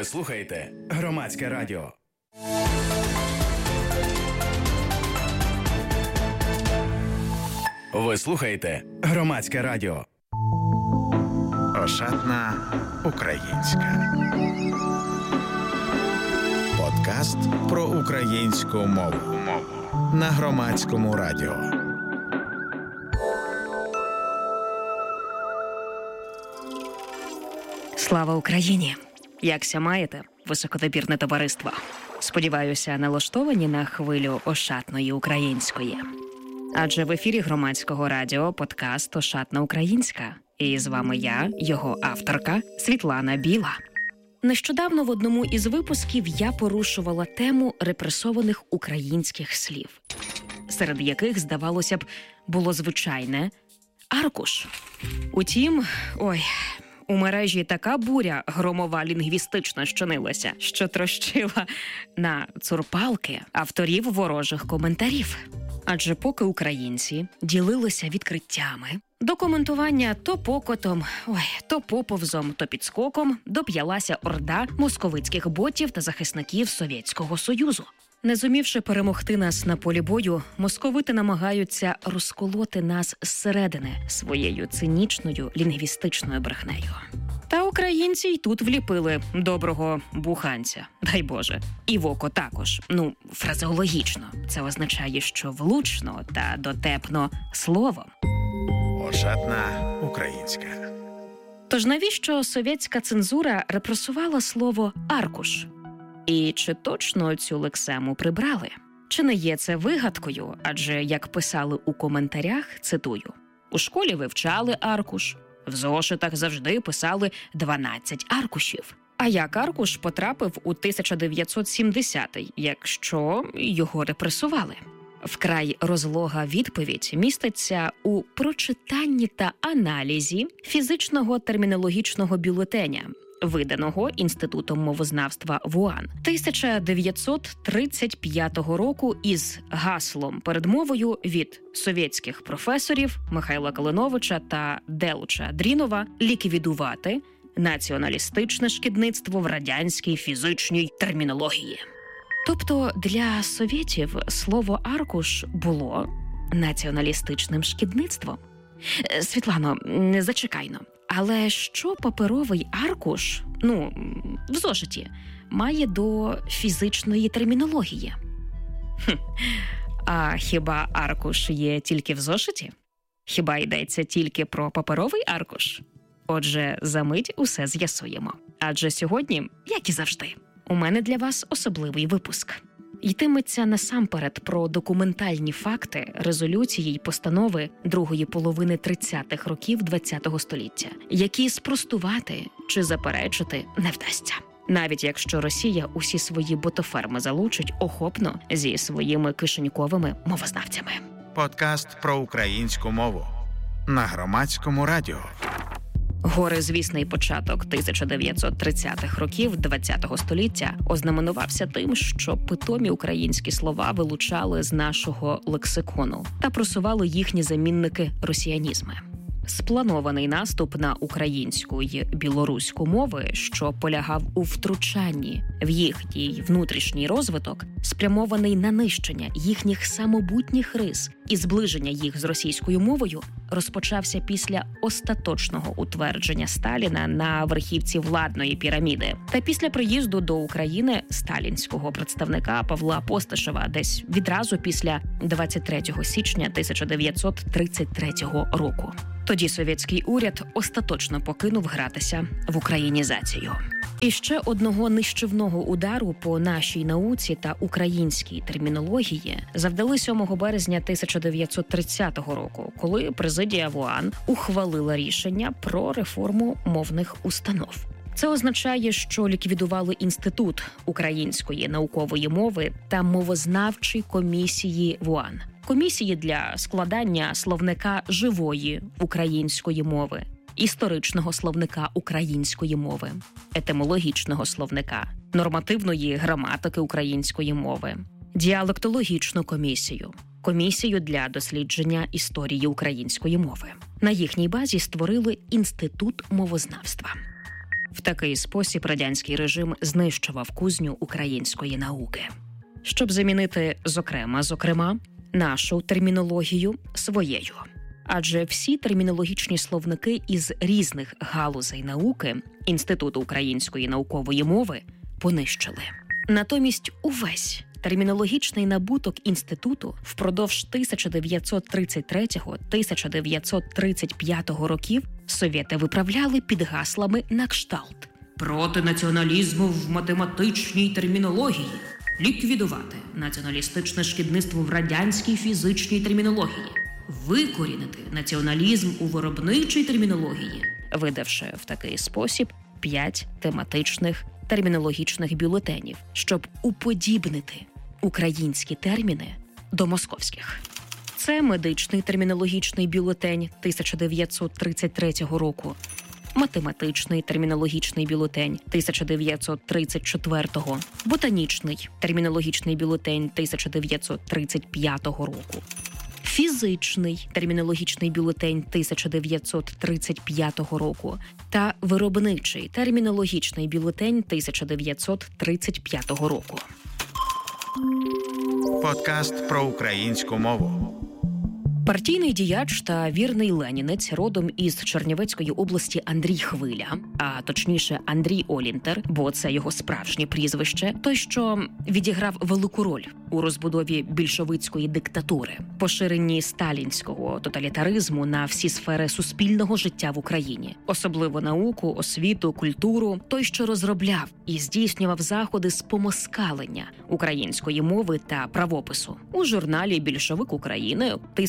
Ви слухаєте Громадське радіо. Ви слухаєте Громадське радіо. Ошатна українська. Подкаст про українську мову на Громадському радіо. Слава Україні! Якся маєте, високодобірне товариство? Сподіваюся, налаштовані на хвилю ошатної української. Адже в ефірі Громадського радіо подкаст «Ошатна українська». І з вами я, його авторка, Світлана Біла. Нещодавно в одному із випусків я порушувала тему репресованих українських слів, серед яких, здавалося б, було звичайне «аркуш». Утім, у мережі така буря громова лінгвістична щинилася, що трощила на цурпалки авторів ворожих коментарів. Адже поки українці ділилися відкриттями, до коментування то покотом, то поповзом, то підскоком доп'ялася орда московицьких ботів та захисників Совєтського Союзу. Не зумівши перемогти нас на полі бою, московити намагаються розколоти нас зсередини своєю цинічною лінгвістичною брехнею. Та українці й тут вліпили доброго буханця, дай Боже. І в око також. Фразеологічно. Це означає, що влучно та дотепно словом. Ошатна українська. Тож навіщо совєтська цензура репресувала слово «аркуш»? І чи точно цю лексему прибрали? Чи не є це вигадкою? Адже, як писали у коментарях, цитую, «У школі вивчали аркуш, в зошитах завжди писали 12 аркушів». А як аркуш потрапив у 1970-й, якщо його репресували? Вкрай розлога відповідь міститься у прочитанні та аналізі фізичного термінологічного бюлетеня, виданого Інститутом мовознавства ВУАН 1935 року із гаслом передмовою від совєтських професорів Михайла Калиновича та Делуча Дрінова ліквідувати націоналістичне шкідництво в радянській фізичній термінології. Тобто для совєтів слово «аркуш» було націоналістичним шкідництвом. Світлано, зачекайно. Але що паперовий аркуш, в зошиті, має до фізичної термінології? А хіба аркуш є тільки в зошиті? Хіба йдеться тільки про паперовий аркуш? Отже, за мить усе з'ясуємо. Адже сьогодні, як і завжди, у мене для вас особливий випуск. Йтиметься насамперед про документальні факти резолюції й постанови другої половини 30-х років ХХ століття, які спростувати чи заперечити не вдасться. Навіть якщо Росія усі свої ботоферми залучить охопно зі своїми кишеньковими мовознавцями. Подкаст про українську мову на Громадському радіо. Горизвісний початок 1930-х років ХХ століття ознаменувався тим, що питомі українські слова вилучали з нашого лексикону та просували їхні замінники росіянізми. Спланований наступ на українську й білоруську мови, що полягав у втручанні в їхній внутрішній розвиток, спрямований на нищення їхніх самобутніх рис і зближення їх з російською мовою, розпочався після остаточного утвердження Сталіна на верхівці владної піраміди та після приїзду до України сталінського представника Павла Постишева десь відразу після 23 січня 1933 року. Тоді совєтський уряд остаточно покинув гратися в українізацію. І ще одного нищівного удару по нашій науці та українській термінології завдали 7 березня 1930 року, коли президія ВУАН ухвалила рішення про реформу мовних установ. Це означає, що ліквідували Інститут української наукової мови та мовознавчі комісії ВУАН. Комісії для складання словника живої української мови, історичного словника української мови, етимологічного словника, нормативної граматики української мови, діалектологічну комісію, комісію для дослідження історії української мови. На їхній базі створили Інститут мовознавства. В такий спосіб радянський режим знищував кузню української науки. Щоб замінити зокрема, нашу термінологію своєю. Адже всі термінологічні словники із різних галузей науки Інституту української наукової мови понищили. Натомість увесь термінологічний набуток інституту впродовж 1933-1935 років совєти виправляли під гаслами на кшталт: проти націоналізму в математичній термінології, ліквідувати націоналістичне шкідництво в радянській фізичній термінології, викорінити націоналізм у виробничій термінології, видавши в такий спосіб 5 тематичних термінологічних бюлетенів, щоб уподібнити українські терміни до московських. Це медичний термінологічний бюлетень 1933 року, математичний термінологічний бюлетень 1934, ботанічний термінологічний бюлетень 1935 року, фізичний термінологічний бюлетень 1935 року та виробничий термінологічний бюлетень 1935 року. Подкаст про українську мову. Партійний діяч та вірний ленінець родом із Чернівецької області Андрій Хвиля, а точніше Андрій Олінтер, бо це його справжнє прізвище, той, що відіграв велику роль у розбудові більшовицької диктатури, поширенні сталінського тоталітаризму на всі сфери суспільного життя в Україні, особливо науку, освіту, культуру, той, що розробляв і здійснював заходи з помоскалення української мови та правопису. У журналі «Більшовик України»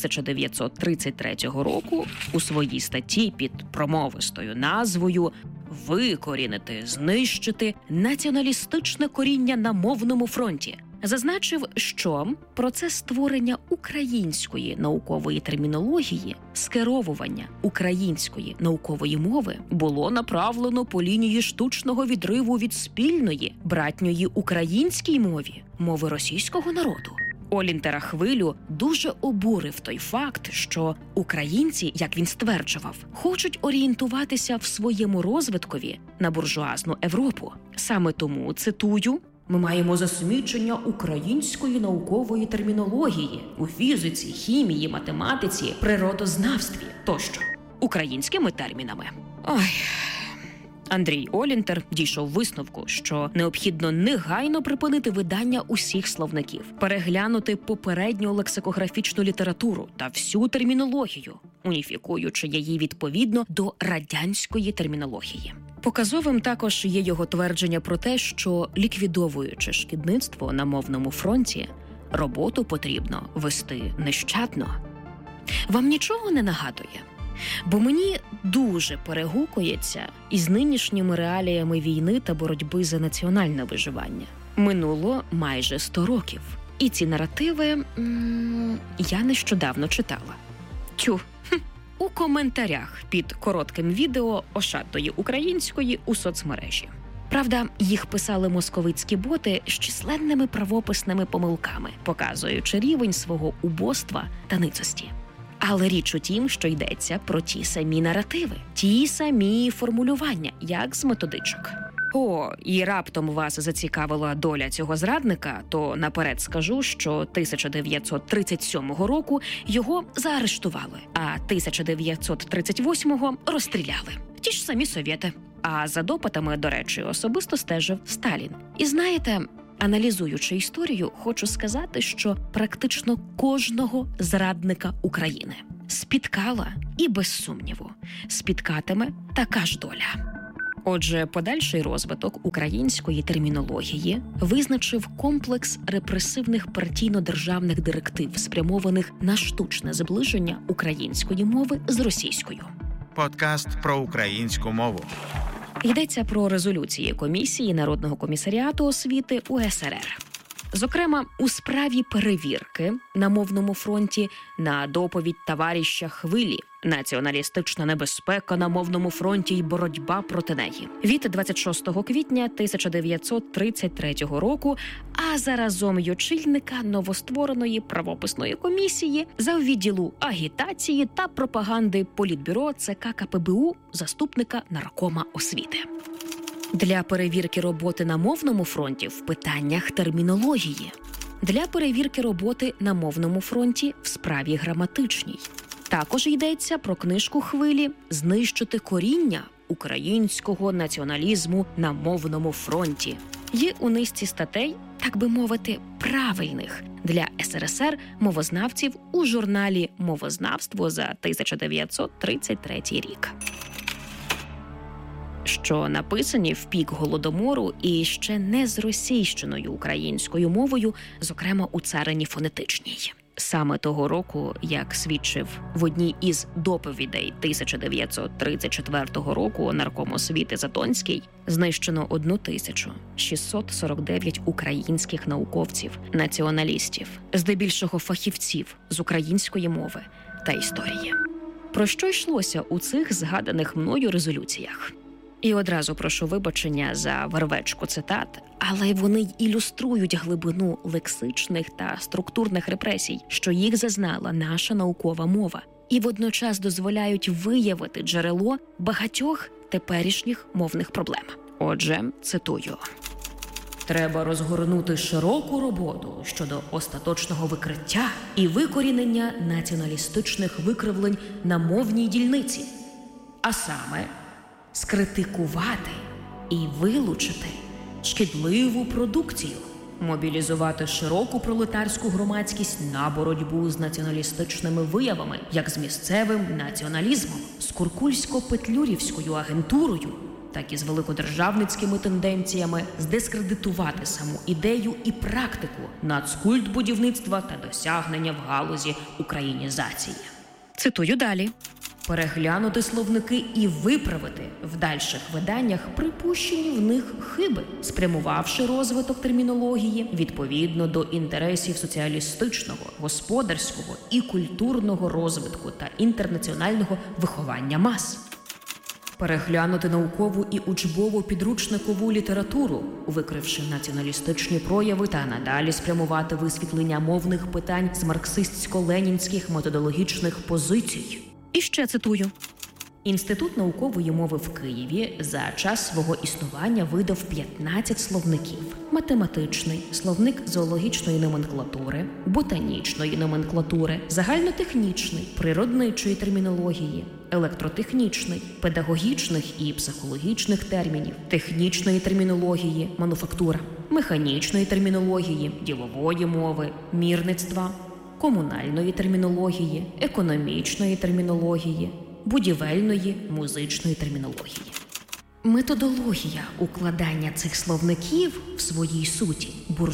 1933 року у своїй статті під промовистою назвою «Викорінити, знищити націоналістичне коріння на мовному фронті» зазначив, що процес створення української наукової термінології, скеровування української наукової мови було направлено по лінії штучного відриву від спільної, братньої українській мові, мови російського народу. Олінтера Хвилю дуже обурив той факт, що українці, як він стверджував, хочуть орієнтуватися в своєму розвиткові на буржуазну Європу. Саме тому, цитую, «Ми маємо засмічення української наукової термінології у фізиці, хімії, математиці, природознавстві тощо українськими термінами». Ой... Андрій Олінтер дійшов висновку, що необхідно негайно припинити видання усіх словників, переглянути попередню лексикографічну літературу та всю термінологію, уніфікуючи її відповідно до радянської термінології. Показовим також є його твердження про те, що, ліквідовуючи шкідництво на мовному фронті, роботу потрібно вести нещадно. Вам нічого не нагадує? Бо мені дуже перегукується із нинішніми реаліями війни та боротьби за національне виживання. Минуло майже 100 років. І ці наративи я нещодавно читала. У коментарях під коротким відео ошатної української у соцмережі. Правда, їх писали московицькі боти з численними правописними помилками, показуючи рівень свого убоства та ницості. Але річ у тім, що йдеться про ті самі наративи, ті самі формулювання, як з методичок. І раптом вас зацікавила доля цього зрадника, то наперед скажу, що 1937 року його заарештували, а 1938-го розстріляли. Ті ж самі совєти. А за допитами, до речі, особисто стежив Сталін. І знаєте, аналізуючи історію, хочу сказати, що практично кожного зрадника України спіткала і, без сумніву, спіткатиме така ж доля. Отже, подальший розвиток української термінології визначив комплекс репресивних партійно-державних директив, спрямованих на штучне зближення української мови з російською. Подкаст про українську мову. Йдеться про резолюції Комісії Народного комісаріату освіти УСРР. Зокрема, у справі перевірки на мовному фронті на доповідь товариша Хвилі «Націоналістична небезпека на мовному фронті й боротьба проти неї» від 26 квітня 1933 року, а заразом й очільника новоствореної правописної комісії за відділу агітації та пропаганди Політбюро ЦК КПБУ, заступника наркома освіти. Для перевірки роботи на мовному фронті в питаннях термінології. Для перевірки роботи на мовному фронті в справі граматичній. Також йдеться про книжку Хвилі «Знищити коріння українського націоналізму на мовному фронті». Є у низці статей, так би мовити, правильних для СРСР мовознавців у журналі «Мовознавство» за 1933 рік. Що написані в пік Голодомору і ще не зросійщеною українською мовою, зокрема у царині фонетичній. Саме того року, як свідчив в одній із доповідей 1934 року нарком освіти Затонський, знищено 1649 українських науковців, націоналістів, здебільшого фахівців з української мови та історії. Про що йшлося у цих згаданих мною резолюціях? І одразу прошу вибачення за вервечку цитат, але вони й ілюструють глибину лексичних та структурних репресій, що їх зазнала наша наукова мова, і водночас дозволяють виявити джерело багатьох теперішніх мовних проблем. Отже, цитую. Треба розгорнути широку роботу щодо остаточного викриття і викорінення націоналістичних викривлень на мовній дільниці, а саме скритикувати і вилучити шкідливу продукцію, мобілізувати широку пролетарську громадськість на боротьбу з націоналістичними виявами, як з місцевим націоналізмом, з куркульсько-петлюрівською агентурою, так і з великодержавницькими тенденціями, здискредитувати саму ідею і практику нацкультбудівництва та досягнення в галузі українізації. Цитую далі. Переглянути словники і виправити в дальших виданнях припущені в них хиби, спрямувавши розвиток термінології відповідно до інтересів соціалістичного, господарського і культурного розвитку та інтернаціонального виховання мас. Переглянути наукову і учбову підручникову літературу, викривши націоналістичні прояви, та надалі спрямувати висвітлення мовних питань з марксистсько-ленінських методологічних позицій. І ще цитую. Інститут наукової мови в Києві за час свого існування видав 15 словників. Математичний, словник зоологічної номенклатури, ботанічної номенклатури, загальнотехнічний, природничої термінології, електротехнічний, педагогічних і психологічних термінів, технічної термінології, мануфактура, механічної термінології, ділової мови, мірництва, комунальної термінології, економічної термінології, будівельної, музичної термінології. Методологія укладання цих словників в своїй суті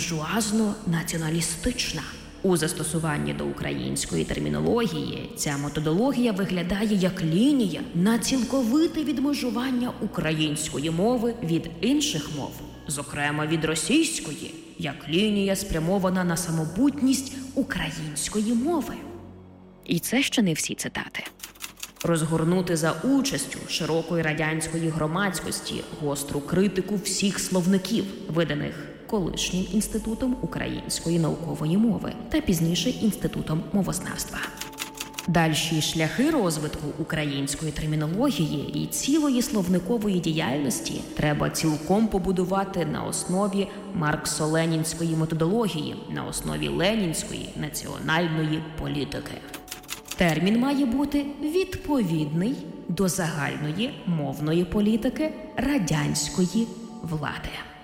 буржуазно-націоналістична. У застосуванні до української термінології ця методологія виглядає як лінія на цілковите відмежування української мови від інших мов, зокрема від російської, як лінія спрямована на самобутність української мови. І це ще не всі цитати. Розгорнути за участю широкої радянської громадськості гостру критику всіх словників, виданих колишнім Інститутом української наукової мови та пізніше Інститутом мовознавства. Дальші шляхи розвитку української термінології і цілої словникової діяльності треба цілком побудувати на основі марксо-ленінської методології, на основі ленінської національної політики. Термін має бути відповідний до загальної мовної політики радянської влади.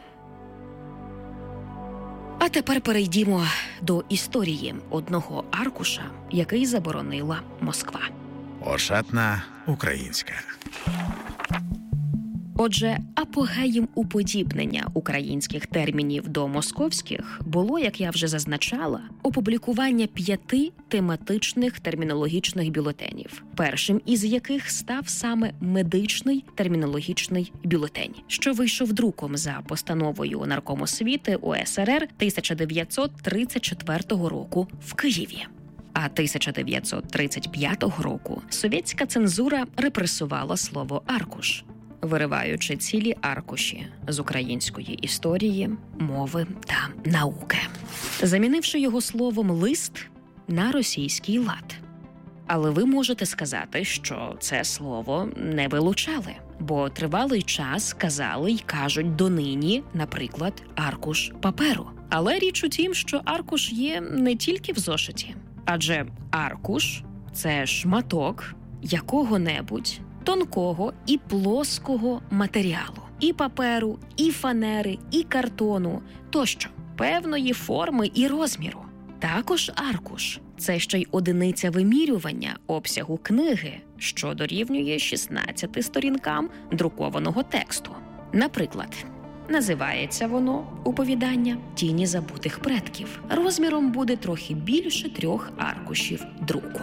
А тепер перейдімо до історії одного аркуша, який заборонила Москва. Ошатна українська. Отже, апогеєм уподібнення українських термінів до московських було, як я вже зазначала, опублікування 5 тематичних термінологічних бюлетенів, першим із яких став саме медичний термінологічний бюлетень, що вийшов друком за постановою Наркому освіти УСРР 1934 року в Києві. А 1935 року совєтська цензура репресувала слово «аркуш», вириваючи цілі аркуші з української історії, мови та науки, замінивши його словом «лист» на російський лад. Але ви можете сказати, що це слово не вилучали, бо тривалий час казали й кажуть донині, наприклад, аркуш паперу. Але річ у тім, що аркуш є не тільки в зошиті. Адже аркуш – це шматок якого-небудь тонкого і плоского матеріалу. І паперу, і фанери, і картону тощо, певної форми і розміру. Також аркуш – це ще й одиниця вимірювання обсягу книги, що дорівнює 16 сторінкам друкованого тексту. Наприклад, називається воно «Оповідання тіні забутих предків». Розміром буде трохи більше 3 аркушів друку.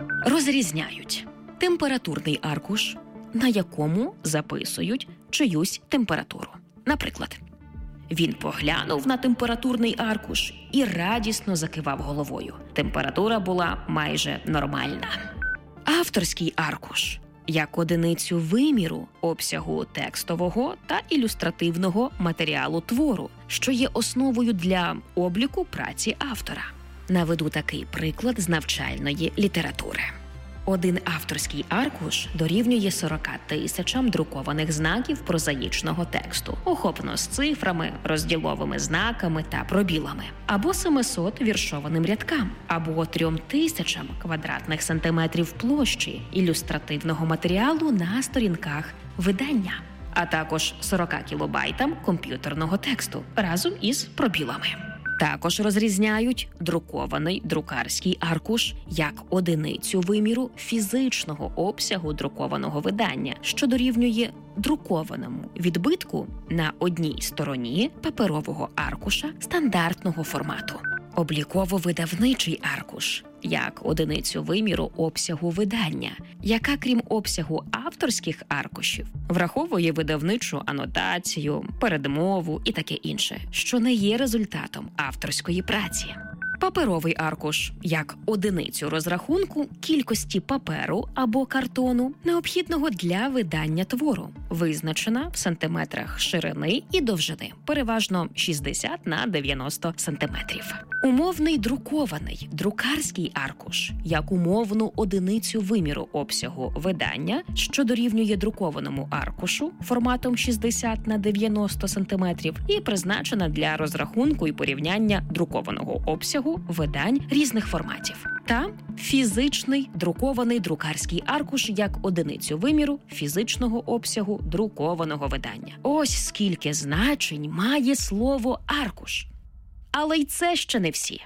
Розрізняють температурний аркуш, на якому записують чиюсь температуру. Наприклад, він поглянув на температурний аркуш і радісно закивав головою. Температура була майже нормальна. Авторський аркуш – як одиницю виміру обсягу текстового та ілюстративного матеріалу твору, що є основою для обліку праці автора. Наведу такий приклад з навчальної літератури. Один авторський аркуш дорівнює 40 тисячам друкованих знаків прозаїчного тексту, охоплено з цифрами, розділовими знаками та пробілами, або 700 віршованим рядкам, або 3000 квадратних сантиметрів площі ілюстративного матеріалу на сторінках видання, а також 40 кілобайтам комп'ютерного тексту разом із пробілами. Також розрізняють друкований друкарський аркуш як одиницю виміру фізичного обсягу друкованого видання, що дорівнює друкованому відбитку на одній стороні паперового аркуша стандартного формату. Обліково-видавничий аркуш як одиницю виміру обсягу видання, яка, крім обсягу авторських аркушів, враховує видавничу анотацію, передмову і таке інше, що не є результатом авторської праці. Паперовий аркуш як одиницю розрахунку кількості паперу або картону, необхідного для видання твору, визначена в сантиметрах ширини і довжини, переважно 60 на 90 сантиметрів. Умовний друкований друкарський аркуш як умовну одиницю виміру обсягу видання, що дорівнює друкованому аркушу форматом 60 на 90 сантиметрів і призначена для розрахунку і порівняння друкованого обсягу видань різних форматів. Та фізичний друкований друкарський аркуш як одиницю виміру фізичного обсягу друкованого видання. Ось скільки значень має слово «аркуш». Але й це ще не всі.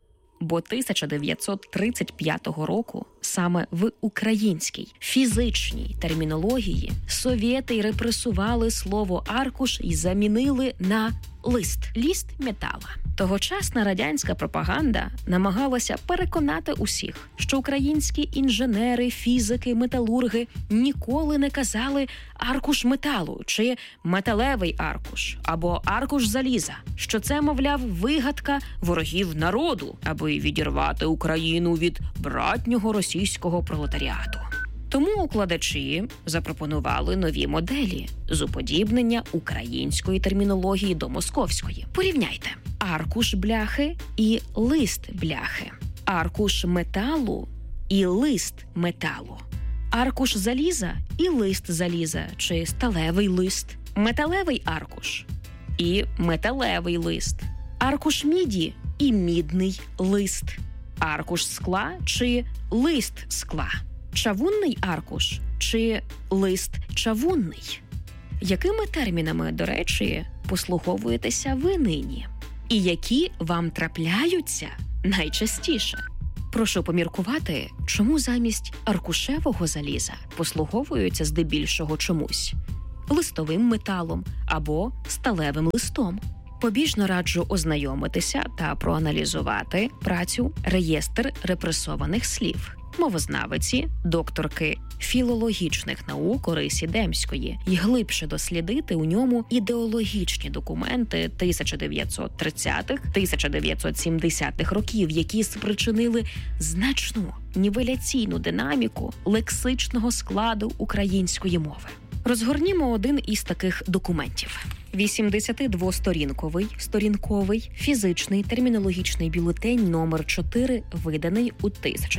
Бо 1935 року саме в українській фізичній термінології совєти репресували слово «аркуш» і замінили на лист метала. Тогочасна радянська пропаганда намагалася переконати усіх, що українські інженери, фізики, металурги ніколи не казали «аркуш металу» чи «металевий аркуш» або «аркуш заліза», що це, мовляв, вигадка ворогів народу, аби відірвати Україну від братнього російського пролетаріату. Тому укладачі запропонували нові моделі з уподібнення української термінології до московської. Порівняйте аркуш бляхи і лист бляхи, аркуш металу і лист металу, аркуш заліза і лист заліза чи сталевий лист, металевий аркуш і металевий лист, аркуш міді і мідний лист, аркуш скла чи лист скла, чавунний аркуш чи лист чавунний. Якими термінами, до речі, послуговуєтеся ви нині? І які вам трапляються найчастіше? Прошу поміркувати, чому замість аркушевого заліза послуговуються здебільшого чомусь листовим металом або сталевим листом. Побіжно раджу ознайомитися та проаналізувати працю «Реєстр репресованих слів» мовознавиці, докторки філологічних наук Орисі Демської і глибше дослідити у ньому ідеологічні документи 1930-1970-х років, які спричинили значну нівеляційну динаміку лексичного складу української мови. Розгорнімо один із таких документів. 82-сторінковий фізичний термінологічний бюлетень номер 4, виданий у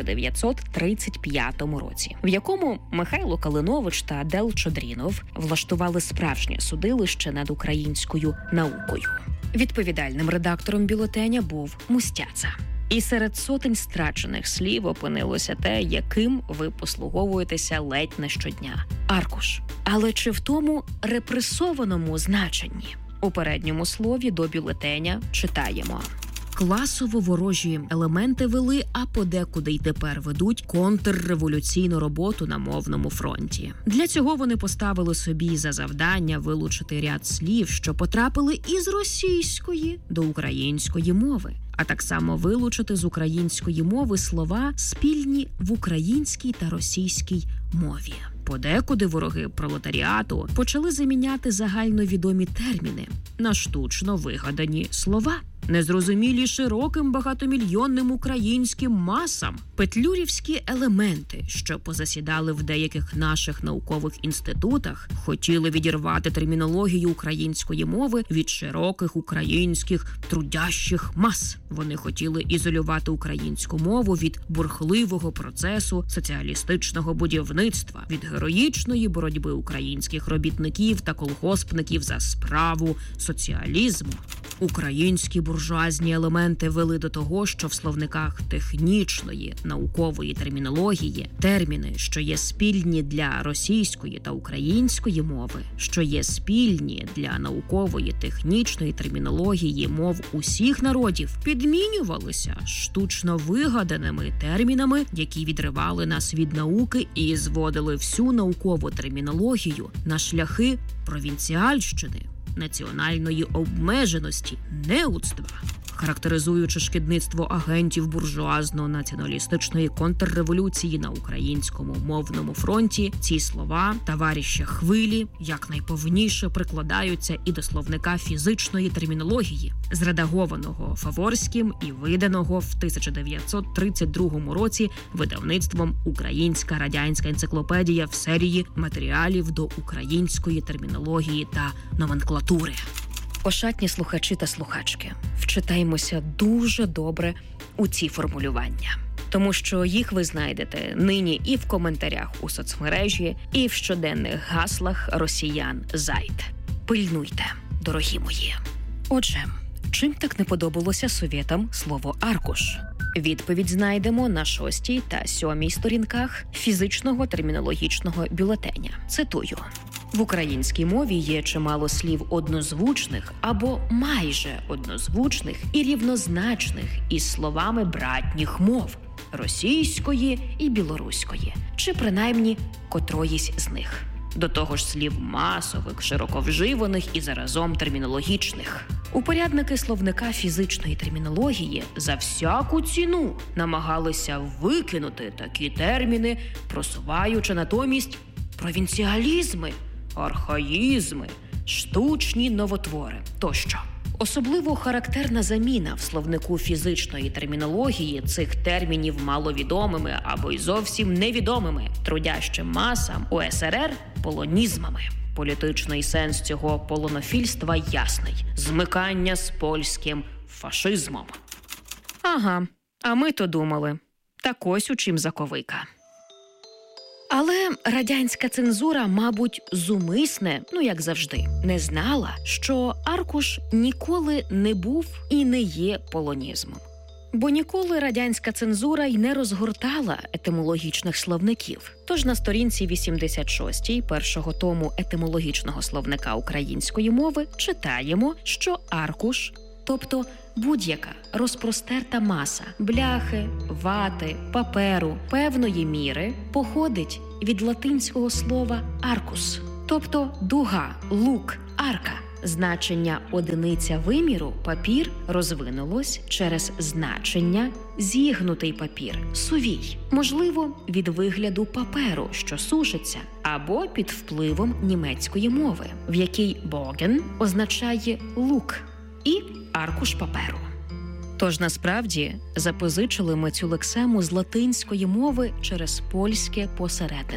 1935 році, в якому Михайло Калинович та Адел Чодрінов влаштували справжнє судилище над українською наукою. Відповідальним редактором бюлетеня був Мустяца. І серед сотень страчених слів опинилося те, яким ви послуговуєтеся ледь не щодня – аркуш. Але чи в тому репресованому значенні? У передньому слові до бюлетеня читаємо: класово ворожі елементи вели, а подекуди й тепер ведуть контрреволюційну роботу на мовному фронті. Для цього вони поставили собі за завдання вилучити ряд слів, що потрапили із російської до української мови, а так само вилучити з української мови слова, спільні в українській та російській мові. Подекуди вороги пролетаріату почали заміняти загальновідомі терміни на штучно вигадані слова, незрозумілі широким багатомільйонним українським масам. Петлюрівські елементи, що позасідали в деяких наших наукових інститутах, хотіли відірвати термінологію української мови від широких українських трудящих мас. Вони хотіли ізолювати українську мову від бурхливого процесу соціалістичного будівництва, від героїчної боротьби українських робітників та колгоспників за справу соціалізму. Українські буржуазні елементи вели до того, що в словниках технічної, наукової термінології терміни, що є спільні для російської та української мови, що є спільні для наукової технічної термінології мов усіх народів, підмінювалися штучно вигаданими термінами, які відривали нас від науки і зводили всю наукову термінологію на шляхи провінціальщини, національної обмеженості, неудства. Характеризуючи шкідництво агентів буржуазно-націоналістичної контрреволюції на українському мовному фронті, ці слова «товаріща хвилі» якнайповніше прикладаються і до словника фізичної термінології, зредагованого Фаворським і виданого в 1932 році видавництвом «Українська радянська енциклопедія» в серії матеріалів до української термінології та номенклатури. Ошатні слухачі та слухачки, вчитаймося дуже добре у ці формулювання, тому що їх ви знайдете нині і в коментарях у соцмережі, і в щоденних гаслах росіян зайд. Пильнуйте, дорогі мої. Отже, чим так не подобалося совєтам слово «аркуш»? Відповідь знайдемо на 6 та 7 сторінках фізичного термінологічного бюлетеня. Цитую. В українській мові є чимало слів однозвучних або майже однозвучних і рівнозначних із словами братніх мов – російської і білоруської, чи принаймні котроїсь з них. До того ж слів масових, широко вживаних і заразом термінологічних. Упорядники словника фізичної термінології за всяку ціну намагалися викинути такі терміни, просуваючи натомість провінціалізми, архаїзми, штучні новотвори тощо. Особливо характерна заміна в словнику фізичної термінології цих термінів маловідомими або й зовсім невідомими трудящим масам УСРР полонізмами. Політичний сенс цього полонофільства ясний – змикання з польським фашизмом. Ага, а ми-то думали. Так ось у чим заковика. Але радянська цензура, мабуть, зумисне, як завжди, не знала, що аркуш ніколи не був і не є полонізмом. Бо ніколи радянська цензура й не розгортала етимологічних словників. Тож на сторінці 86 першого тому етимологічного словника української мови читаємо, що аркуш, тобто будь-яка розпростерта маса бляхи, вати, паперу певної міри походить від латинського слова «аркус», тобто дуга, лук, арка. Значення одиниця виміру папір розвинулось через значення зігнутий папір, сувій, можливо, від вигляду паперу, що сушиться, або під впливом німецької мови, в якій «боген» означає лук і аркуш паперу. Тож, насправді, запозичили ми цю лексему з латинської мови через польське посередництво.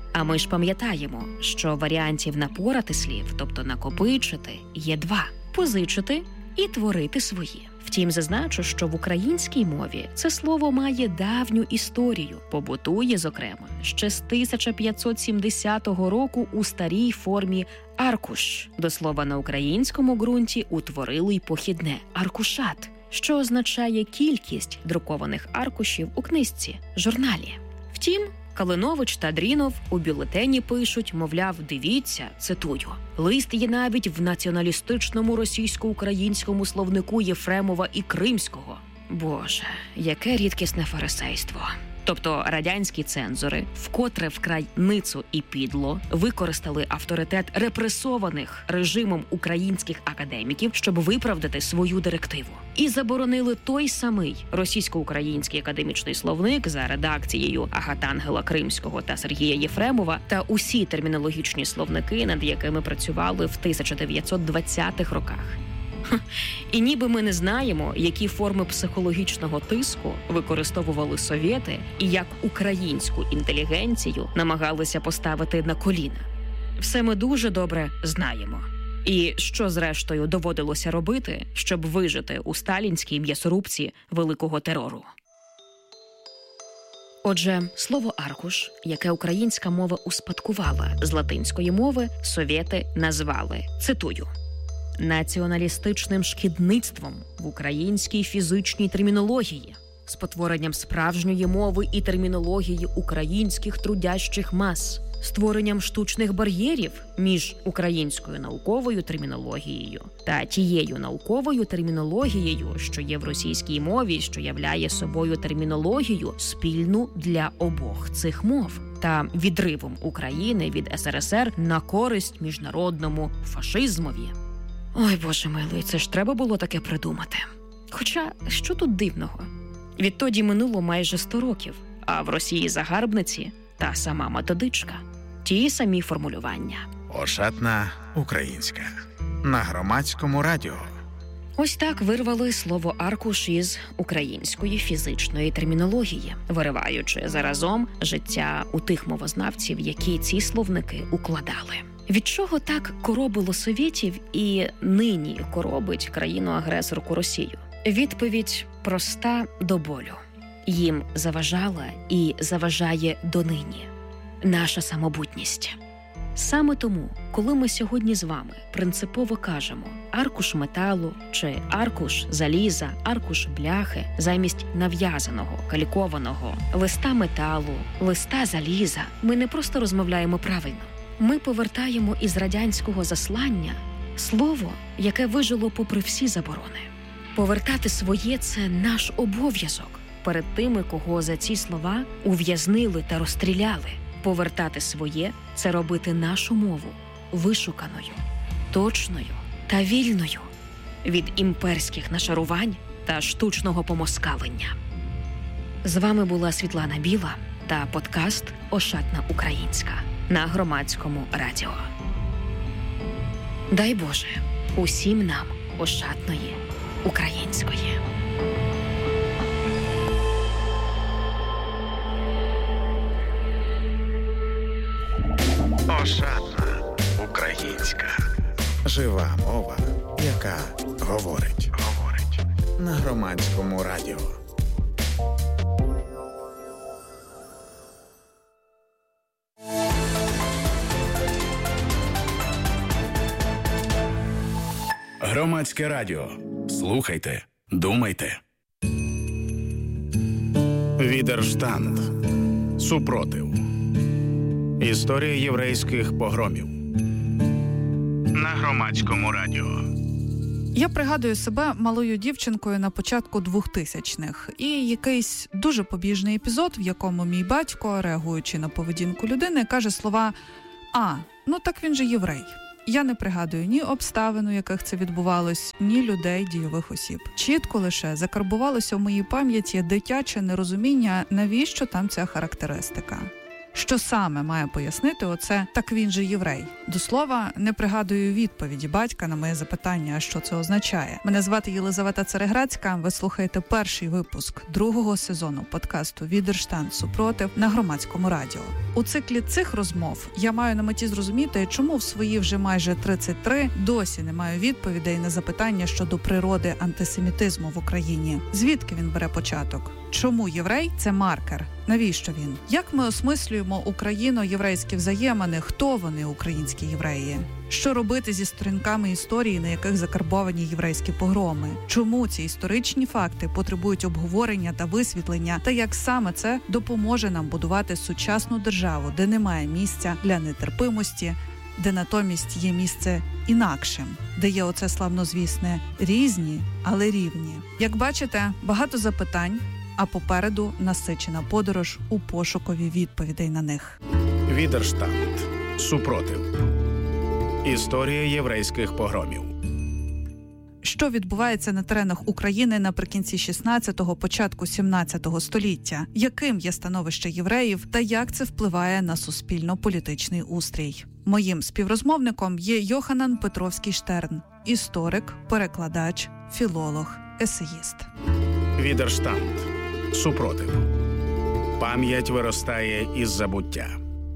А ми ж пам'ятаємо, що варіантів напорати слів, тобто накопичити, є два – позичити і творити свої. Втім, зазначу, що в українській мові це слово має давню історію, побутує, зокрема, ще з 1570 року у старій формі «аркуш». До слова на українському ґрунті утворили й похідне «аркушат», що означає кількість друкованих аркушів у книжці, журналі. Втім, Калинович та Дрінов у бюлетені пишуть, мовляв, дивіться, цитую, «Лист є навіть в націоналістичному російсько-українському словнику Єфремова і Кримського». Боже, яке рідкісне фарисейство. Тобто радянські цензори, вкотре вкрай ницо і підло, використали авторитет репресованих режимом українських академіків, щоб виправдати свою директиву. І заборонили той самий російсько-український академічний словник за редакцією Агатангела Кримського та Сергія Єфремова та усі термінологічні словники, над якими працювали в 1920-х роках. І ніби ми не знаємо, які форми психологічного тиску використовували совєти і як українську інтелігенцію намагалися поставити на коліна. Все ми дуже добре знаємо. І що, зрештою, доводилося робити, щоб вижити у сталінській м'ясорубці великого терору. Отже, слово «аркуш», яке українська мова успадкувала з латинської мови, совєти назвали, цитую, націоналістичним шкідництвом в українській фізичній термінології, спотворенням справжньої мови і термінології українських трудящих мас, створенням штучних бар'єрів між українською науковою термінологією та тією науковою термінологією, що є в російській мові, що являє собою термінологію спільну для обох цих мов, та відривом України від СРСР на користь міжнародному фашизмові. Ой, Боже милий, це ж треба було таке придумати. Хоча, що тут дивного? Відтоді минуло майже 100 років, а в Росії загарбниці та сама методичка. Ті самі формулювання. Ошатна українська. На Громадському радіо. Ось так вирвали слово «аркуш» із української фізичної термінології, вириваючи заразом життя у тих мовознавців, які ці словники укладали. Від чого так коробило совєтів і нині коробить країну-агресорку Росію? Відповідь проста до болю. Їм заважала і заважає донині наша самобутність. Саме тому, коли ми сьогодні з вами принципово кажемо «аркуш металу» чи «аркуш заліза», «аркуш бляхи» замість нав'язаного, калькованого листа металу, листа заліза, ми не просто розмовляємо правильно. Ми повертаємо із радянського заслання слово, яке вижило попри всі заборони. Повертати своє – це наш обов'язок перед тими, кого за ці слова ув'язнили та розстріляли. Повертати своє – це робити нашу мову вишуканою, точною та вільною від імперських нашарувань та штучного помоскалення. З вами була Світлана Біла та подкаст «Ошатна українська» на Громадському радіо. Дай Боже усім нам ошатної української. Ошатна українська. Жива мова, яка говорить. На Громадському радіо. Громадське радіо. Слухайте, думайте. Відерштанд. Супротив. Історія єврейських погромів. На Громадському радіо. Я пригадую себе малою дівчинкою на початку 2000-х. І якийсь дуже побіжний епізод, в якому мій батько, реагуючи на поведінку людини, каже слова «А, ну так він же єврей». Я не пригадую ні обставин, у яких це відбувалось, ні людей, дійових осіб. Чітко лише закарбувалося в моїй пам'яті дитяче нерозуміння, навіщо там ця характеристика. Що саме має пояснити оце «так він же єврей»? До слова, не пригадую відповіді батька на моє запитання, а що це означає. Мене звати Єлизавета Цереграцька, ви слухаєте перший випуск другого сезону подкасту «Відерштанд. Супротив» на Громадському радіо. У циклі цих розмов я маю на меті зрозуміти, чому в свої вже майже 33 досі не маю відповідей на запитання щодо природи антисемітизму в Україні. Звідки він бере початок? Чому єврей – це маркер? Навіщо він? Як ми осмислюємо україно-єврейські взаємини? Хто вони, українські євреї? Що робити зі сторінками історії, на яких закарбовані єврейські погроми? Чому ці історичні факти потребують обговорення та висвітлення? Та як саме це допоможе нам будувати сучасну державу, де немає місця для нетерпимості, де натомість є місце інакшим, де є оце славнозвісне «різні, але рівні». Як бачите, багато запитань, а попереду насичена подорож у пошукові відповідей на них. Відерштанд. Супротив. Історія єврейських погромів. Що відбувається на теренах України наприкінці 16-го, початку 17-го століття? Яким є становище євреїв та як це впливає на суспільно-політичний устрій? Моїм співрозмовником є Йоханан Петровський-Штерн, історик, перекладач, філолог, есеїст. Відерштанд. Супротив. Пам'ять виростає із забуття.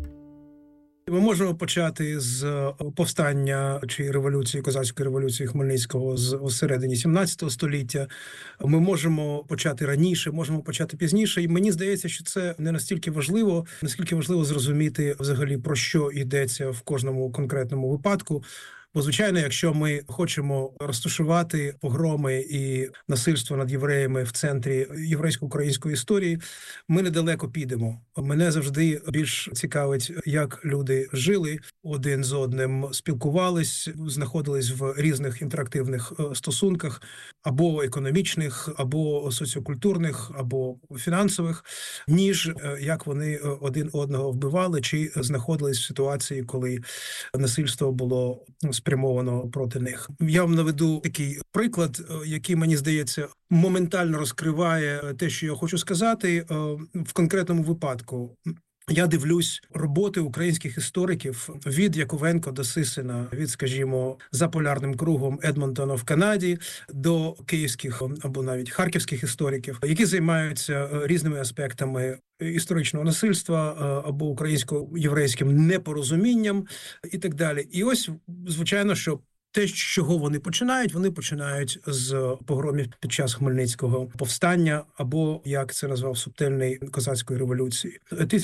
Ми можемо почати з повстання чи революції, козацької революції Хмельницького з середині 17 століття. Ми можемо почати раніше, можемо почати пізніше. І мені здається, що це не настільки важливо, наскільки важливо зрозуміти взагалі, про що йдеться в кожному конкретному випадку. Бо, звичайно, якщо ми хочемо розташувати погроми і насильство над євреями в центрі єврейсько-української історії, ми недалеко підемо. Мене завжди більш цікавить, як люди жили один з одним, спілкувались, знаходились в різних інтерактивних стосунках, або економічних, або соціокультурних, або фінансових, ніж як вони один одного вбивали, чи знаходились в ситуації, коли насильство було спрямовано проти них. Я вам наведу такий приклад, який, мені здається, моментально розкриває те, що я хочу сказати. В конкретному випадку я дивлюсь роботи українських істориків від Яковенко до Сисина, від, скажімо, за полярним кругом Едмонтона в Канаді до київських або навіть харківських істориків, які займаються різними аспектами історичного насильства або українсько-єврейським непорозумінням і так далі. І ось, звичайно, що те, з чого вони починають з погромів під час Хмельницького повстання, або, як це назвав Субтельний, козацької революції,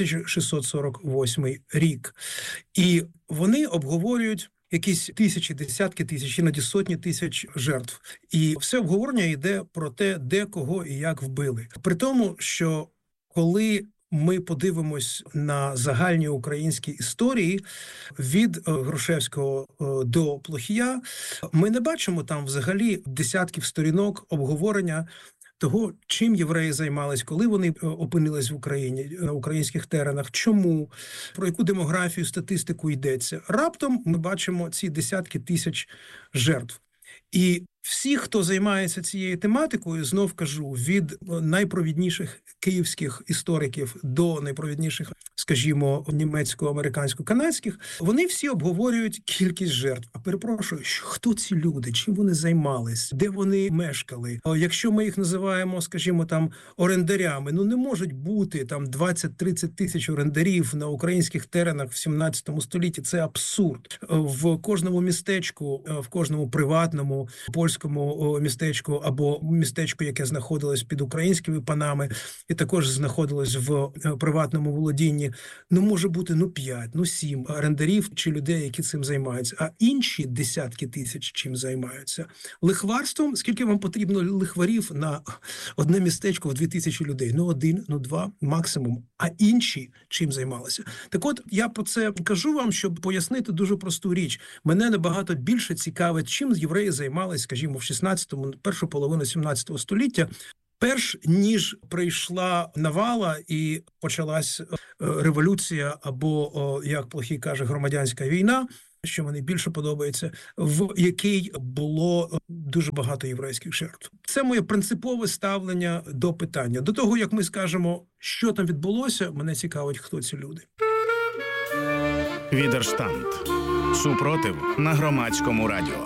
1648 рік. І вони обговорюють якісь тисячі, десятки тисяч, іноді сотні тисяч жертв. І все обговорення йде про те, де, кого і як вбили. При тому, що коли ми подивимось на загальні українські історії від Грушевського до Плохія, ми не бачимо там взагалі десятків сторінок обговорення того, чим євреї займались, коли вони опинились в Україні, на українських теренах, чому, про яку демографію, статистику йдеться. Раптом ми бачимо ці десятки тисяч жертв. І всі, хто займається цією тематикою, знов кажу, від найпровідніших київських істориків до найпровідніших, скажімо, німецько-американсько-канадських, вони всі обговорюють кількість жертв. А перепрошую, хто ці люди, чим вони займались, де вони мешкали? Якщо ми їх називаємо, скажімо, там орендарями, не можуть бути там 20-30 тисяч орендарів на українських теренах в 17 столітті. Це абсурд. В кожному містечку, в кожному приватному польському містечку або містечку, яке знаходилось під українськими панами і також знаходилось в приватному володінні, може бути 5, 7 орендарів чи людей, які цим займаються. А інші десятки тисяч чим займаються? Лихварством? Скільки вам потрібно лихварів на одне містечко в 2000 людей? 1, 2 максимум. А інші чим займалися? Так от, я про це кажу вам, щоб пояснити дуже просту річ. Мене набагато більше цікавить, чим євреї займалися, скажімо, в 16-му, першу половину 17 століття, перш ніж прийшла навала і почалась революція або, як Плохій каже, громадянська війна, що мені більше подобається, в якій було дуже багато єврейських жертв. Це моє принципове ставлення до питання. До того, як ми скажемо, що там відбулося, мене цікавить, хто ці люди. Відерштант. Супротив на Громадському радіо.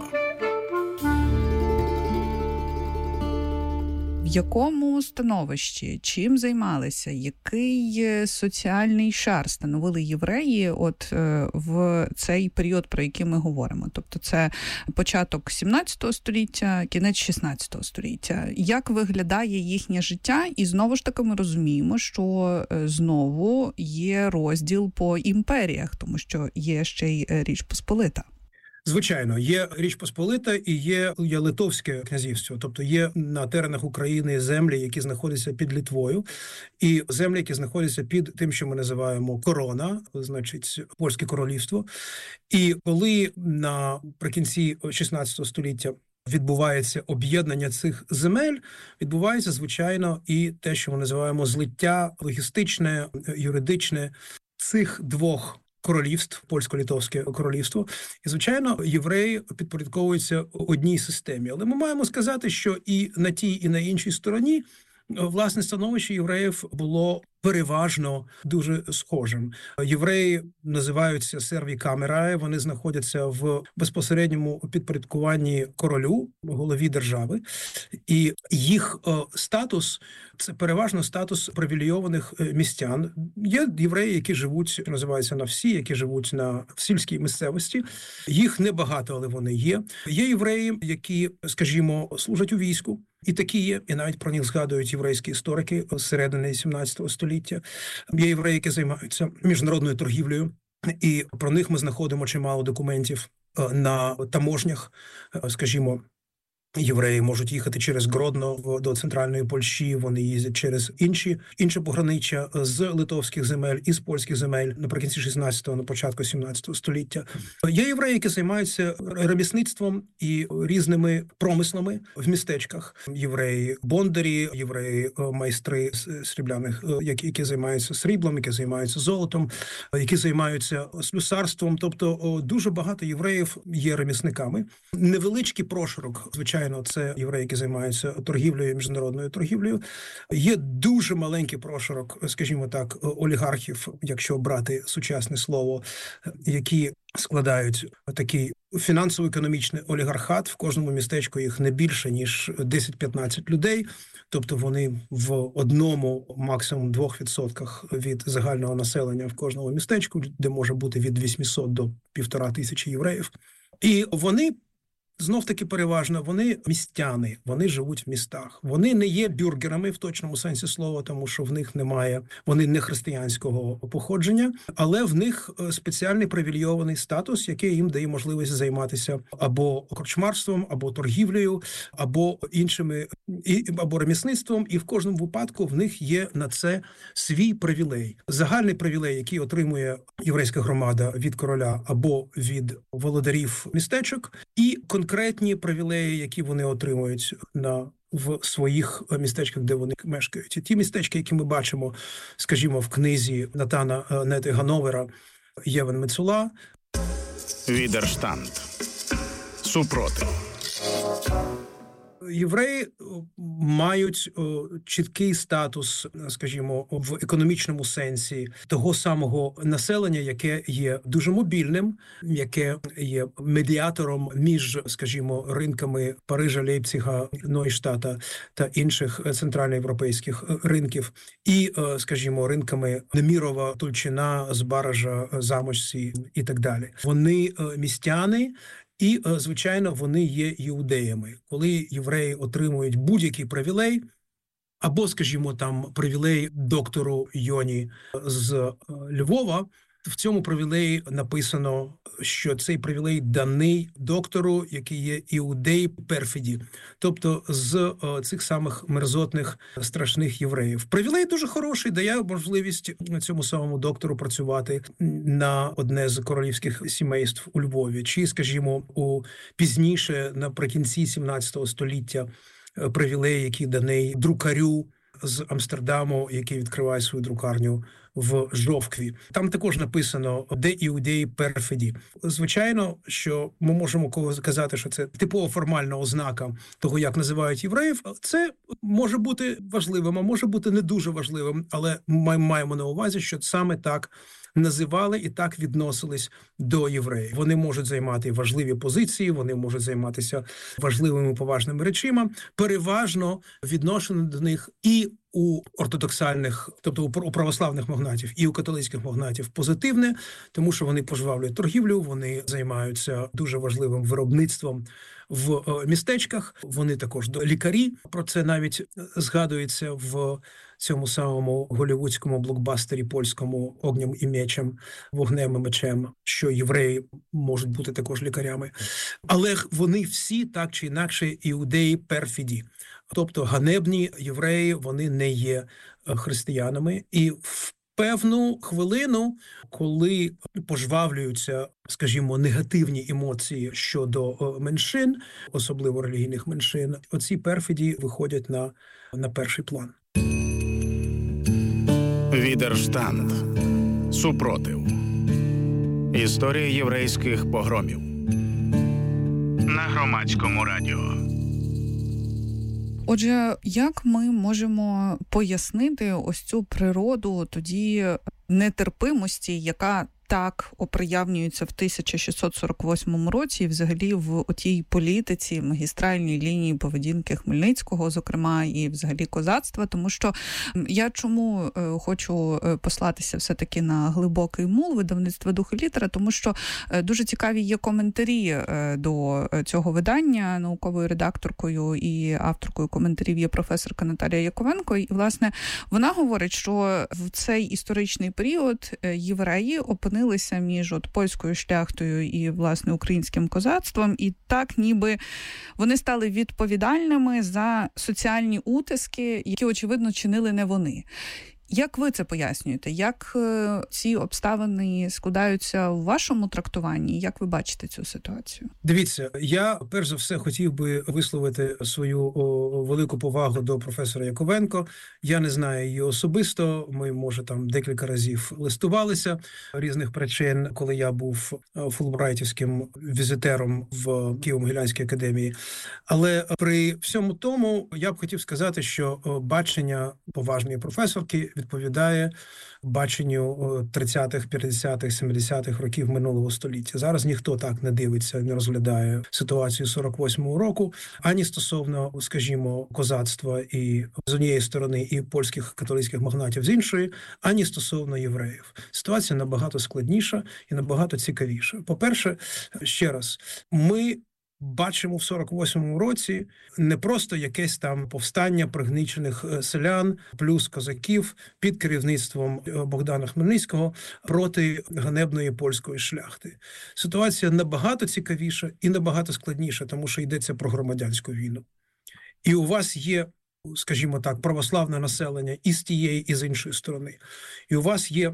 В якому становищі, чим займалися, який соціальний шар становили євреї в цей період, про який ми говоримо? Тобто це початок 17 століття, кінець 16 століття. Як виглядає їхнє життя? І знову ж таки ми розуміємо, що знову є розділ по імперіях, тому що є ще й Річ Посполита. Звичайно, є Річ Посполита і є Литовське князівство. Тобто є на теренах України землі, які знаходяться під Литвою, і землі, які знаходяться під тим, що ми називаємо корона, значить, Польське королівство. І коли наприкінці 16 століття відбувається об'єднання цих земель, відбувається, звичайно, і те, що ми називаємо злиття логістичне, юридичне цих двох королівств, Польсько-Литовське королівство. І, звичайно, євреї підпорядковуються одній системі. Але ми маємо сказати, що і на тій, і на іншій стороні власне становище євреїв було переважно дуже схожим. Євреї називаються серві камераe, вони знаходяться в безпосередньому підпорядкуванні королю, голові держави, і їх статус – це переважно статус привілейованих містян. Є євреї, які живуть, що називається на всі, які живуть в сільській місцевості. Їх небагато, але вони є. Є євреї, які, скажімо, служать у війську. І такі є, і навіть про них згадують єврейські історики з середини 17 століття. Є євреї, які займаються міжнародною торгівлею, і про них ми знаходимо чимало документів на таможнях, скажімо, євреї можуть їхати через Гродно до центральної Польщі, вони їздять через інші пограниччя з литовських земель і з польських земель наприкінці 16-го, на початку 17 століття. Є євреї, які займаються ремісництвом і різними промислами в містечках. Євреї бондарі, євреї майстри срібляних, які займаються сріблом, які займаються золотом, які займаються слюсарством. Тобто дуже багато євреїв є ремісниками. Невеличкий прошарок, звичайно, це євреї, які займаються торгівлею, міжнародною торгівлею. Є дуже маленький прошарок, скажімо так, олігархів, якщо брати сучасне слово, які складають такий фінансово-економічний олігархат. В кожному містечку їх не більше, ніж 10-15 людей. Тобто вони в 1, максимум 2% від загального населення в кожному містечку, де може бути від 800 до 1500 євреїв. І вони знов-таки переважно, вони містяни, вони живуть в містах. Вони не є бюргерами в точному сенсі слова, тому що в них немає, вони не християнського походження, але в них спеціальний привілейований статус, який їм дає можливість займатися або корчмарством, або торгівлею, або іншими, або ремісництвом, і в кожному випадку в них є на це свій привілей. Загальний привілей, який отримує єврейська громада від короля або від володарів містечок, і конкретні привілеї, які вони отримують в своїх містечках, де вони мешкають. І ті містечки, які ми бачимо, скажімо, в книзі Натана Нети Гановера «Євен Мецула». Відерштант. Супротив. Євреї мають чіткий статус, скажімо, в економічному сенсі того самого населення, яке є дуже мобільним, яке є медіатором між, скажімо, ринками Парижа, Лейпцига, Нойштата та інших центральноєвропейських ринків і, скажімо, ринками Немірова, Тульчина, Збаража, Замочці і так далі. Вони містяни, і, звичайно, вони є іудеями. Коли євреї отримують будь-який привілей, або, скажімо, там привілей доктору Йоні з Львова, в цьому привілеї написано, що цей привілей даний доктору, який є іудей перфіді, тобто з цих самих мерзотних, страшних євреїв. Привілей дуже хороший, дає можливість цьому самому доктору працювати на одне з королівських сімейств у Львові. Чи, скажімо, пізніше, наприкінці 17 століття, привілей, який даний друкарю з Амстердаму, який відкриває свою друкарню в Жовкві. Там також написано «де іудеї перфіді». Звичайно, що ми можемо казати, що це типова формальна ознака того, як називають євреїв. Це може бути важливим, а може бути не дуже важливим, але ми маємо на увазі, що саме так називали і так відносились до євреїв. Вони можуть займати важливі позиції, вони можуть займатися важливими поважними речима. Переважно відношення до них і у ортодоксальних, тобто у православних магнатів, і у католицьких магнатів позитивне, тому що вони пожвавлюють торгівлю, вони займаються дуже важливим виробництвом в містечках, вони також лікарі. Про це навіть згадується в цьому самому голлівудському блокбастері польському «Огнем і мечем», «Вогнем і мечем», що євреї можуть бути також лікарями. Але вони всі, так чи інакше, іудеї перфіді. Тобто ганебні євреї, вони не є християнами. І в певну хвилину, коли пожвавлюються, скажімо, негативні емоції щодо меншин, особливо релігійних меншин, оці перфіді виходять на перший план. Відерштанд. Супротив. Історія єврейських погромів. На Громадському радіо. Отже, як ми можемо пояснити ось цю природу тоді нетерпимості, яка так оприявнюється в 1648 році, і взагалі в отій політиці, магістральній лінії поведінки Хмельницького, зокрема, і взагалі козацтва, тому що я чому хочу послатися все-таки на глибокий мул видавництва «Дух і літера», тому що дуже цікаві є коментарі до цього видання. Науковою редакторкою і авторкою коментарів є професорка Наталія Яковенко, і, власне, вона говорить, що в цей історичний період євреї опинилися між польською шляхтою і, власне, українським козацтвом, і так ніби вони стали відповідальними за соціальні утиски, які, очевидно, чинили не вони. Як ви це пояснюєте? Як ці обставини складаються у вашому трактуванні? Як ви бачите цю ситуацію? Дивіться, я перш за все хотів би висловити свою велику повагу до професора Яковенко. Я не знаю її особисто. Ми, може, там декілька разів листувалися різних причин, коли я був фулбрайтівським візитером в Києво-Могилянській академії. Але при всьому тому я б хотів сказати, що бачення поважної професорки відповідає баченню 30-х, 50-х, 70-х років минулого століття. Зараз ніхто так не дивиться, не розглядає ситуацію 48-го року, ані стосовно, скажімо, козацтва і з однієї сторони і польських католицьких магнатів з іншої, ані стосовно євреїв. Ситуація набагато складніша і набагато цікавіша. По-перше, ще раз, ми бачимо в 48-му році не просто якесь там повстання пригнічених селян плюс козаків під керівництвом Богдана Хмельницького проти ганебної польської шляхти. Ситуація набагато цікавіша і набагато складніша, тому що йдеться про громадянську війну. І у вас є, скажімо так, православне населення і з тієї, і з іншої сторони. І у вас є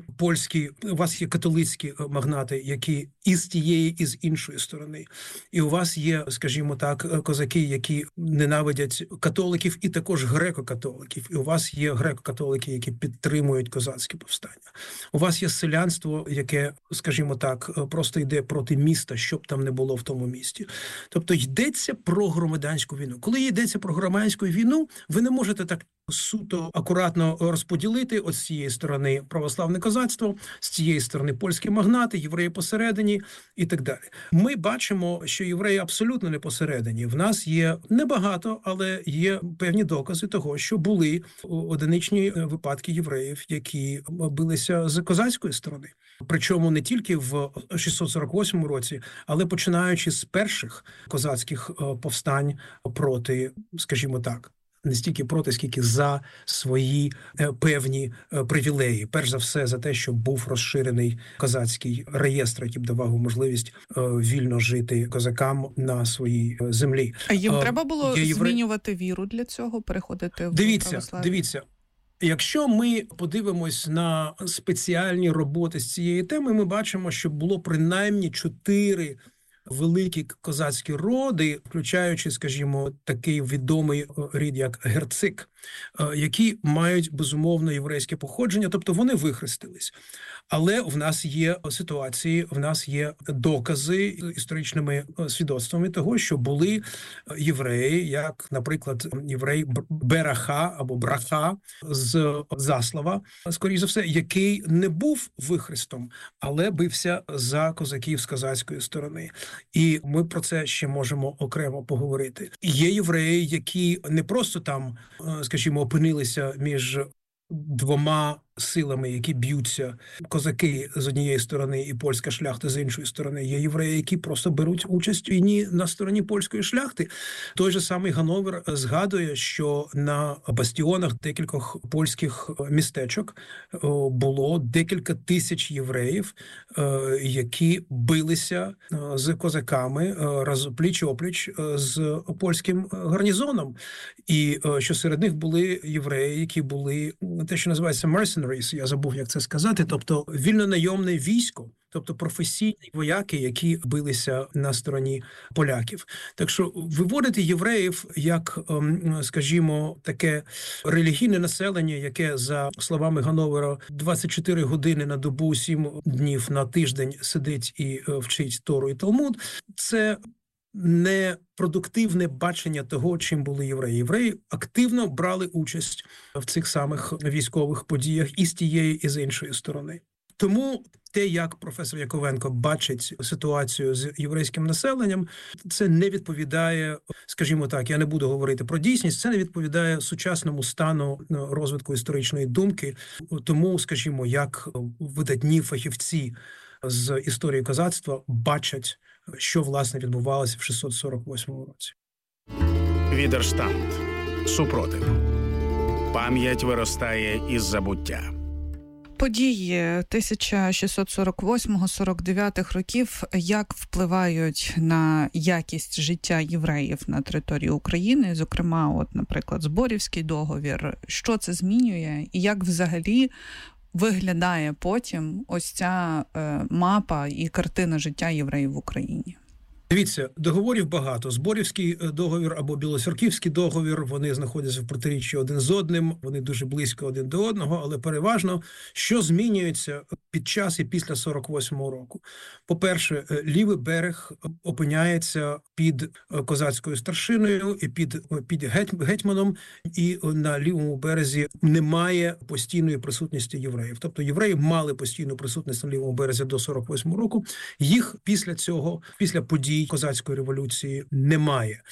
католицькі магнати, які і з тієї, і з іншої сторони. І у вас є, скажімо так, козаки, які ненавидять католиків і також греко-католиків. І у вас є греко-католики, які підтримують козацькі повстання. У вас є селянство, яке, скажімо так, просто йде проти міста, щоб там не було в тому місті. Тобто йдеться про громадянську війну. Коли йдеться про громадянську війну, ви не можете так суто акуратно розподілити от з цієї сторони православне козацтво, з цієї сторони польські магнати, євреї посередині і так далі. Ми бачимо, що євреї абсолютно не посередині. В нас є небагато, але є певні докази того, що були одиничні випадки євреїв, які билися з козацької сторони. Причому не тільки в 648 році, але починаючи з перших козацьких повстань проти, скажімо так, не стільки проти, скільки за свої певні привілеї. Перш за все, за те, щоб був розширений козацький реєстр, який б давав можливість вільно жити козакам на своїй землі. А їм треба було змінювати віру для цього, переходити в православ'я? Дивіться. Якщо ми подивимось на спеціальні роботи з цієї теми, ми бачимо, що було принаймні 4 великі козацькі роди, включаючи, скажімо, такий відомий рід, як Герцик. які мають, безумовно, єврейське походження, тобто вони вихрестились. Але в нас є ситуації, в нас є докази історичними свідоцтвами того, що були євреї, як, наприклад, єврей Бераха або Браха з Заслава, скоріш за все, який не був вихрестом, але бився за козаків з козацької сторони. І ми про це ще можемо окремо поговорити. Є євреї, які не просто там, скажімо, опинилися між двома силами, які б'ються, козаки з однієї сторони і польська шляхта з іншої сторони. Є євреї, які просто беруть участь у війні на стороні польської шляхти. Той же самий Гановер згадує, що на бастіонах декількох польських містечок було декілька тисяч євреїв, які билися з козаками пліч-опліч з польським гарнізоном. І що серед них були євреї, які були те, що називається mercenaries, я забув, як це сказати, тобто вільнонайомне військо, тобто професійні вояки, які билися на стороні поляків. Так що виводити євреїв як, скажімо, таке релігійне населення, яке, за словами Гановера, 24 години на добу, 7 днів на тиждень сидить і вчить Тору і Талмуд, це непродуктивне бачення того, чим були євреї. Євреї активно брали участь в цих самих військових подіях і з тієї, і з іншої сторони. Тому те, як професор Яковенко бачить ситуацію з єврейським населенням, це не відповідає, скажімо так, я не буду говорити про дійсність, це не відповідає сучасному стану розвитку історичної думки. Тому, скажімо, як видатні фахівці з історії козацтва бачать, що, власне, відбувалося в 648 році. Відерштанд. Супротив. Пам'ять виростає із забуття. Події 1648-49 років як впливають на якість життя євреїв на території України, зокрема, от, наприклад, Зборівський договір. Що це змінює і як взагалі виглядає потім ось ця мапа і картина життя євреїв в Україні? Дивіться, договорів багато. Зборівський договір або Білоцерківський договір, вони знаходяться в протиріччі один з одним, вони дуже близько один до одного, але переважно, що змінюється під час і після 48-го року. По-перше, лівий берег опиняється під козацькою старшиною і під гетьманом, і на лівому березі немає постійної присутності євреїв. Тобто євреї мали постійну присутність на лівому березі до 48-го року, їх після цього, після подій козацької революції немає.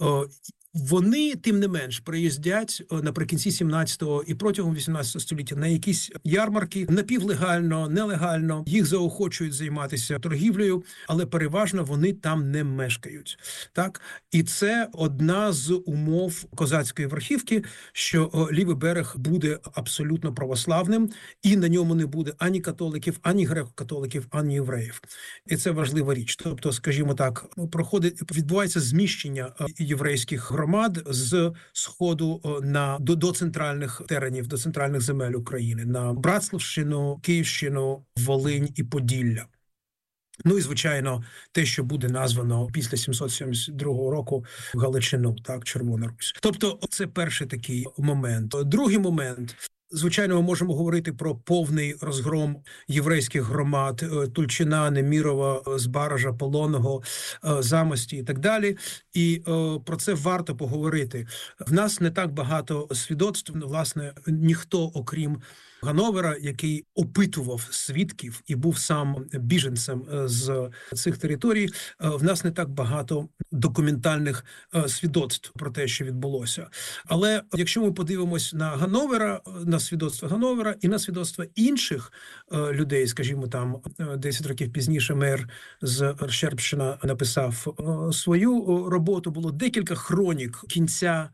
Вони, тим не менш, приїздять наприкінці 17-го і протягом 18 століття на якісь ярмарки, напівлегально, нелегально, їх заохочують займатися торгівлею, але переважно вони там не мешкають. Так? І це одна з умов козацької верхівки, що лівий берег буде абсолютно православним, і на ньому не буде ані католиків, ані греко-католиків, ані євреїв. І це важлива річ. Тобто, скажімо так, відбувається зміщення єврейських громад з сходу до центральних теренів, до центральних земель України, на Братславщину, Київщину, Волинь і Поділля. Ну і, звичайно, те, що буде названо після 772 року Галичину, так, Червона Русь. Тобто це перший такий момент. Другий момент. Звичайно, ми можемо говорити про повний розгром єврейських громад Тульчина, Немірова, Збаража, Полонного, Замості і так далі. І про це варто поговорити. В нас не так багато свідоцтв, власне, ніхто, окрім Гановера, який опитував свідків і був сам біженцем з цих територій, в нас не так багато документальних свідоцтв про те, що відбулося. Але якщо ми подивимось на Гановера, на свідоцтва Гановера і на свідоцтва інших людей, скажімо, там 10 років пізніше мер з Щербщина написав свою роботу, було декілька хронік кінця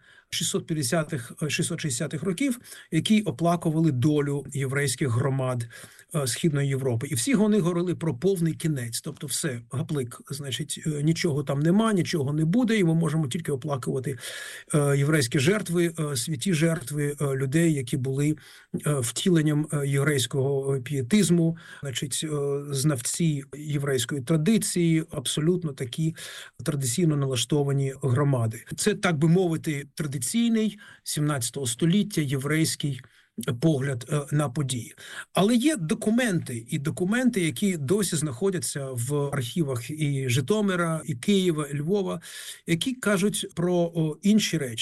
650-660-х років, які оплакували долю єврейських громад Східної Європи. І всі вони говорили про повний кінець. Тобто все, гаплик, значить, нічого там нема, нічого не буде, і ми можемо тільки оплакувати єврейські жертви, святі жертви людей, які були втіленням єврейського пієтизму, значить, знавці єврейської традиції, абсолютно такі традиційно налаштовані громади. Це, так би мовити, традиційно традиційний 17 століття єврейський погляд на події. Але є документи, які досі знаходяться в архівах і Житомира, і Києва, і Львова, які кажуть про інші речі.